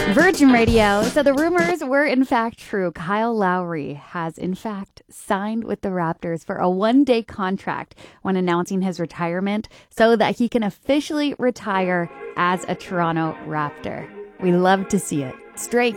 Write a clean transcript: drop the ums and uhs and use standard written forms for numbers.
Virgin Radio. So the rumors were in fact true. Kyle Lowry has in fact signed with the Raptors for a one-day contract when announcing his retirement so that he can officially retire as a Toronto Raptor. We love to see it. Straight